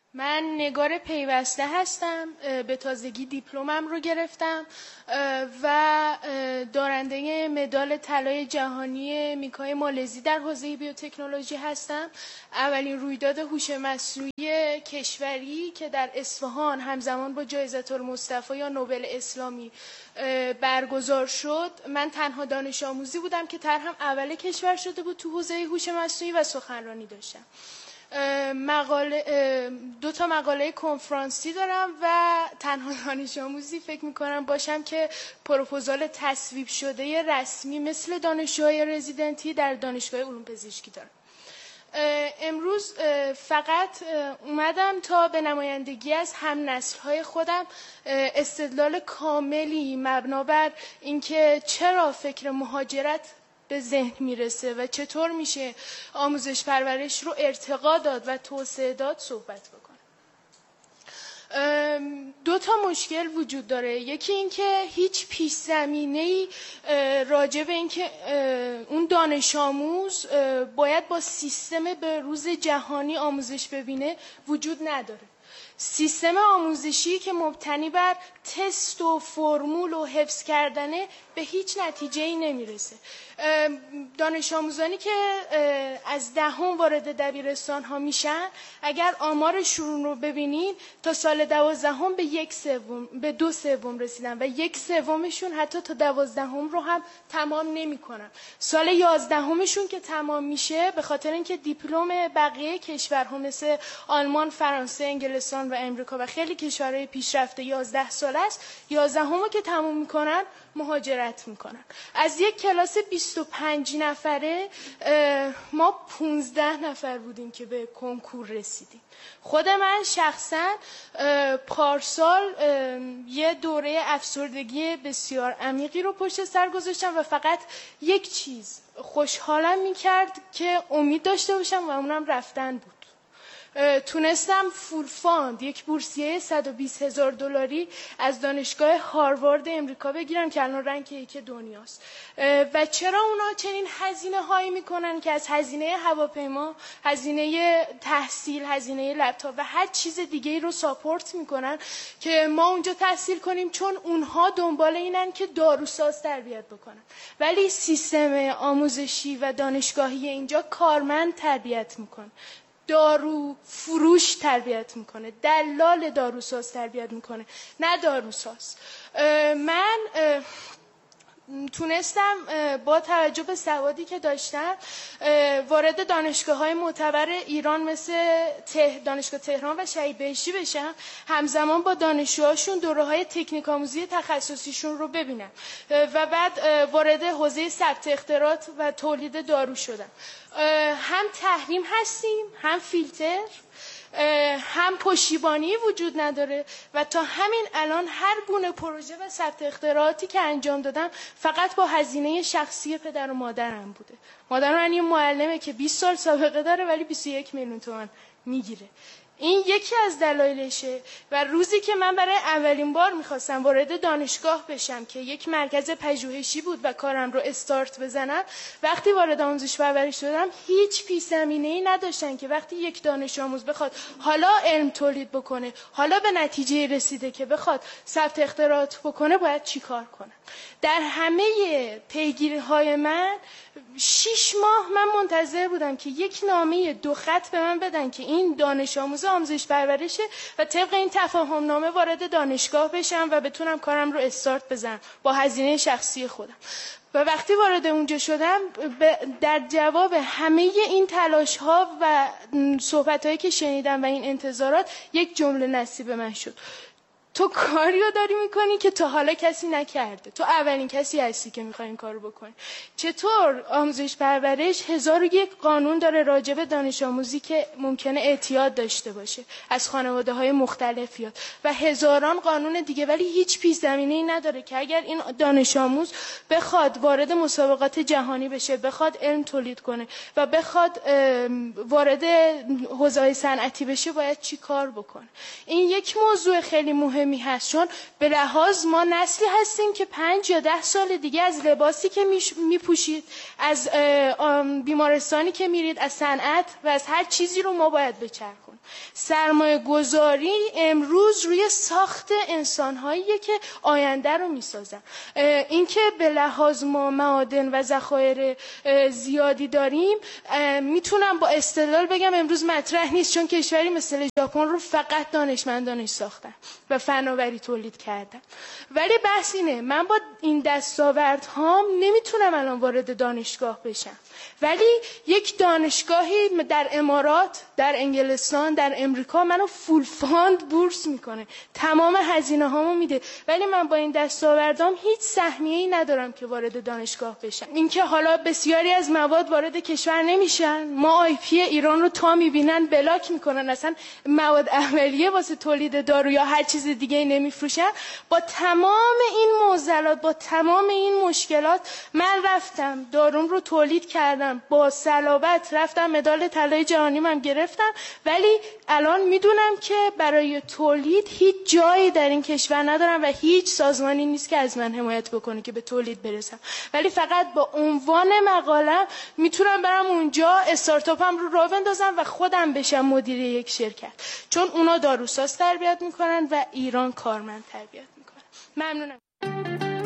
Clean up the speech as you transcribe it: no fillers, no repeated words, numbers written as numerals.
من نگار پیوسته هستم. به تازگی دیپلمم رو گرفتم و دارنده مدال طلای جهانی میکای مالزی در حوزه بیوتکنولوژی هستم. اولین رویداد هوش مصنوعی کشوری که در اصفهان همزمان با جایزه المصطفی یا نوبل اسلامی برگزار شد، من تنها دانش آموزی بودم که طرحم اول کشور شده بود تو حوزه هوش مصنوعی و سخنرانی داشتم. دو تا مقاله کنفرانسی دارم و تنها دانش آموزی فکر میکنم باشم که پروپوزال تصویب شده رسمی مثل دانشجوهای رزیدنتی در دانشگاه علوم پزشکی دارم. امروز فقط اومدم تا به نمایندگی از هم نسل‌های خودم استدلال کاملی مبنا بر اینکه چرا فکر مهاجرت به ذهن میرسه و چطور میشه آموزش پرورش رو ارتقا داد و توسعه داد صحبت بکنم. دو تا مشکل وجود داره. یکی این که هیچ پیش زمینه‌ای راجع به این که اون دانش آموز باید با سیستم به روز جهانی آموزش ببینه وجود نداره. سیستم آموزشی که مبتنی بر تست و فرمول و حفظ کردنه به هیچ نتیجه‌ای نمیرسه. دانش آموزانی که از دهم وارد دبیرستان ها میشن، اگر آمارشون رو ببینین تا سال 12 به 2/3 رسیدن و 1/3 حتی تا 12 رو هم تمام نمیکنن. سال 11 که تمام میشه، به خاطر اینکه دیپلم بقیه کشورها مثل آلمان، فرانسه، انگلستان و امریکا و خیلی کشورهای پیشرفته 11 سال است، 11 که تمام میکنن مهاجرت میکنن. از یک کلاس 25 نفره ما 15 نفر بودیم که به کنکور رسیدیم. خود من شخصا پارسال یه دوره افسردگی بسیار عمیقی رو پشت سر گذاشتم و فقط یک چیز خوشحالم میکرد که امید داشته باشم و اونم رفتن بود. تونستم فول فاند، یک بورسیه $120,000 از دانشگاه هاروارد امریکا بگیرم که الان رنک 1 دنیاست. و چرا اونا چنین هزینه هایی میکنن که از هزینه هواپیما، هزینه تحصیل، هزینه لپتاپ و هر چیز دیگه رو ساپورت میکنن که ما اونجا تحصیل کنیم؟ چون اونها دنبال اینن که داروساز تربیت بکنن، ولی سیستم آموزشی و دانشگاهی اینجا کارمند تربیت میکنه، دارو فروش تربیت میکنه، دلال داروساز تربیت میکنه، نه داروساز. من تونستم با توجه به سوادی که داشتم وارد دانشگاه‌های معتبر ایران مثل دانشگاه تهران و شهید بهشتی بشم، همزمان با دانشجوهاشون دوره‌های تکنیک آموزی تخصصیشون رو ببینم و بعد وارد حوزه ثبت اختراعات و تولید دارو شدم. هم تحریم هستیم، هم فیلتر، هم پشتیبانی وجود نداره و تا همین الان هر گونه پروژه و ثبت اختراعاتی که انجام دادم فقط با هزینه شخصی پدر و مادرم بوده. مادر من یه معلمه که 20 سال سابقه داره ولی 21 میلیون تومان میگیره. این یکی از دلایلشه. و روزی که من برای اولین بار میخواستم وارد دانشگاه بشم که یک مرکز پژوهشی بود و کارم رو استارت بزنم، وقتی وارد آموزش پرورش شدم هیچ پیش زمینه‌ای نداشتن که وقتی یک دانش آموز بخواد حالا علم تولید بکنه، حالا به نتیجه رسیده که بخواد ثبت اختراعات بکنه، باید چی کار کنه. در همه پیگیری‌های من 6 ماه من منتظر بودم که یک نامه 2 خط به من بدن که این دانش آموز آموزش پرورشه و طبق این تفاهم نامه وارد دانشگاه بشم و بتونم کارم رو استارت بزنم با هزینه شخصی خودم. و وقتی وارد اونجا شدم، در جواب همه این تلاش ها و صحبت هایی که شنیدم و این انتظارات، یک جمله نصیب من شد: تو کاری رو داری میکنی که تا حالا کسی نکرده. تو اولین کسی هستی که میخوای این کار رو بکنی. چطور آموزش پرورش 1001 قانون داره راجع به دانش آموزی که ممکنه اعتیاد داشته باشه، از خانواده های مختلف یاد، و هزاران قانون دیگه، ولی هیچ پیش زمینه‌ای نداره که اگر این دانش آموز بخواد وارد مسابقات جهانی بشه، بخواد علم تولید کنه و بخواد وارد حوزه‌های صنعتی بشه، باید چی کار بکنه. این یک موضوع خیلی مهم مهمی هست، چون به لحاظ ما نسلی هستیم که 5 یا 10 سال دیگه از لباسی که میپوشید، از بیمارستانی که میرید، از صنعت و از هر چیزی رو ما باید بچرخونیم. سرمایه گذاری امروز روی ساخت انسان‌هاییه که آینده رو میسازن. اینکه به لحاظ ما معادن و ذخایر زیادی داریم، میتونم با استدلال بگم امروز مطرح نیست، چون کشوری مثل ژاپن رو فقط دانشمندانش ساختن و فناوری تولید کردن. ولی بحث اینه، من با این دستاوردهام نمیتونم الان وارد دانشگاه بشم، ولی یک دانشگاهی در امارات، در انگلستان، در امریکا منو فول فاند بورس میکنه، تمام هزینه هامو میده، ولی من با این دستاوردام هیچ سهمیه‌ای ندارم که وارد دانشگاه بشم. اینکه حالا بسیاری از مواد وارد کشور نمیشن، ما آی پی ایران رو تا میبینن بلاک میکنن، اصلا مواد اولیه واسه تولید دارو یا هر چیز دیگه نمیفروشن. با تمام این معضلات، با تمام این مشکلات، من رفتم داروم رو تولید کردم، با صلابت رفتم مدال طلای جهانی من گرفتم، ولی الان میدونم که برای تولید هیچ جایی در این کشور ندارم و هیچ سازمانی نیست که از من حمایت بکنه که به تولید برسم، ولی فقط با عنوان مقالم میتونم برم اونجا استارتاپم رو راه بندازم و خودم بشم مدیر یک شرکت، چون اونا داروساز تربیت میکنن و ایران کارمند تربیت میکنن. ممنونم.